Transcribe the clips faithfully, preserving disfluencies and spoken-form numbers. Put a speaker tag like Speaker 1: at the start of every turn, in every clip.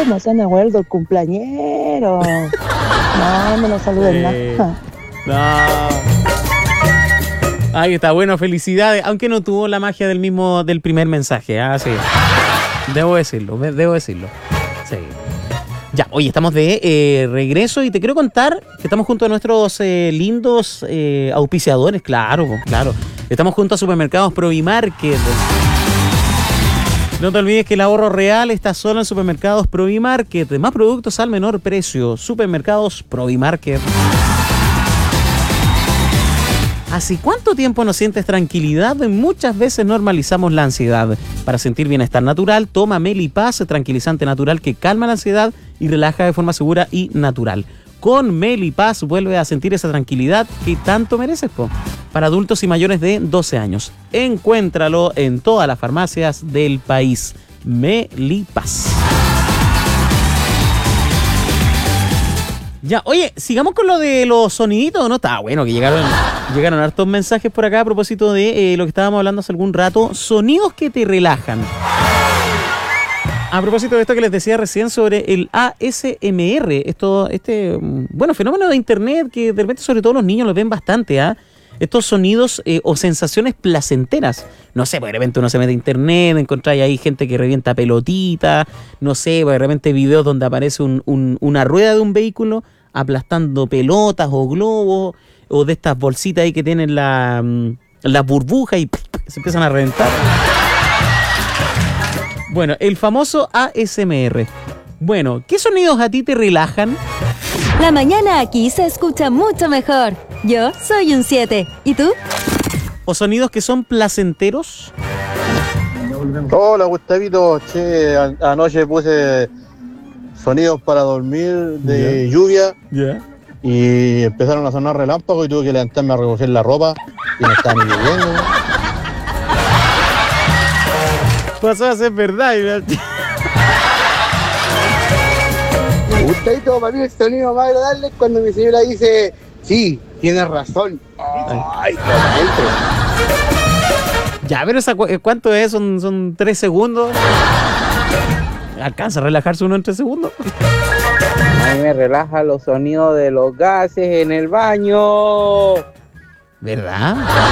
Speaker 1: no sean abuelo, el cumpleañero. No, no nos saluden
Speaker 2: Eh,
Speaker 1: nada.
Speaker 2: No. Ahí está, bueno, felicidades. Aunque no tuvo la magia del mismo, del primer mensaje. Ah, sí. Debo decirlo, debo decirlo. Sí. Ya, oye, estamos de eh, regreso y te quiero contar que estamos junto a nuestros eh, lindos eh, auspiciadores, claro, claro. Estamos junto a Supermercados Provimarket. No te olvides que el ahorro real está solo en Supermercados Provimarket. Más productos al menor precio. Supermercados Provimarket. ¿Hace cuánto tiempo no sientes tranquilidad? Muchas veces normalizamos la ansiedad. Para sentir bienestar natural, toma Melipaz, tranquilizante natural que calma la ansiedad y relaja de forma segura y natural. Con Melipaz vuelve a sentir esa tranquilidad que tanto mereces, po. Para adultos y mayores de doce años. Encuéntralo en todas las farmacias del país. Melipaz. Ya, oye, sigamos con lo de los soniditos, ¿no? Está bueno que llegaron, llegaron hartos mensajes por acá a propósito de eh, lo que estábamos hablando hace algún rato. Sonidos que te relajan. A propósito de esto que les decía recién sobre el A S M R, esto, este, bueno, fenómeno de internet que de repente sobre todo los niños lo ven bastante, ¿ah? ¿eh? Estos sonidos eh, o sensaciones placenteras. No sé, pues de repente uno se mete a internet, encontráis ahí gente que revienta pelotita, no sé, pues de repente videos donde aparece un, un, una rueda de un vehículo aplastando pelotas o globos, o de estas bolsitas ahí que tienen la, las burbujas y ¡pum! Se empiezan a reventar. Bueno, el famoso A S M R. Bueno, ¿qué sonidos a ti te relajan?
Speaker 3: La mañana aquí se escucha mucho mejor. Yo soy un siete. ¿Y tú?
Speaker 2: ¿O sonidos que son placenteros?
Speaker 4: Hola, Gustavito. Che, a- anoche puse sonidos para dormir de
Speaker 2: Ya.
Speaker 4: lluvia
Speaker 2: Ya.
Speaker 4: y empezaron a sonar relámpagos y tuve que levantarme a recoger la ropa y no estaba ni lloviendo.
Speaker 2: Pasó a ser verdad.
Speaker 5: Gustavito, para mí el sonido más agradable es cuando mi señora dice, sí, tienes razón. Ay, qué adentro.
Speaker 2: Ya, pero esa, cu- ¿cuánto es? ¿Son, son tres segundos? ¿Alcanza a relajarse uno en tres segundos?
Speaker 6: A mí me relaja los sonidos de los gases en el baño.
Speaker 2: ¿Verdad?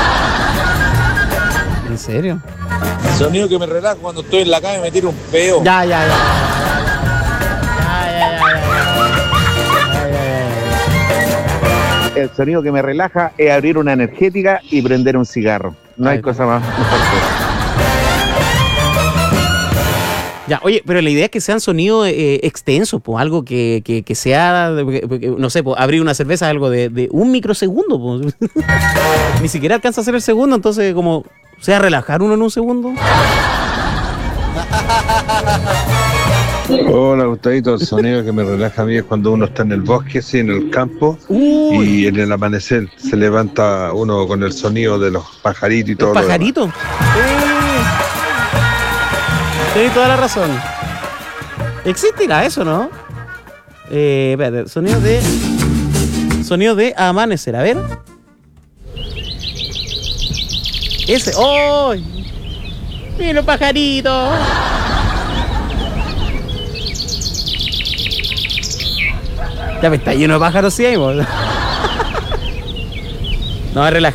Speaker 2: ¿En serio?
Speaker 7: El sonido que me relaja cuando estoy en la cama y me tiro un peo.
Speaker 2: Ya, ya, ya.
Speaker 8: El sonido que me relaja es abrir una energética y prender un cigarro. No hay
Speaker 2: Ay,
Speaker 8: cosa más mejor que eso.
Speaker 2: Ya, oye, pero la idea es que sean sonidos eh, extensos, pues, algo que, que, que sea, no sé, pues, abrir una cerveza es algo de, de un microsegundo, pues. Ni siquiera alcanza a ser el segundo, entonces, como, sea relajar uno en un segundo.
Speaker 9: Hola, Gustavito. El sonido que me relaja a mí es cuando uno está en el bosque, sí, en el campo,
Speaker 2: Uy.
Speaker 9: y en el amanecer se levanta uno con el sonido de los pajaritos y todo.
Speaker 2: ¿Los
Speaker 9: lo demás.
Speaker 2: pajaritos? Sí. Tienes toda la razón. Existirá eso, ¿no? Eh, espérate, sonido de... Sonido de amanecer, a ver. Ese. ¡Oh! ¡Mira los pajaritos! Ya me está lleno de pájaros, sí, ahí, vos. No, es relajante.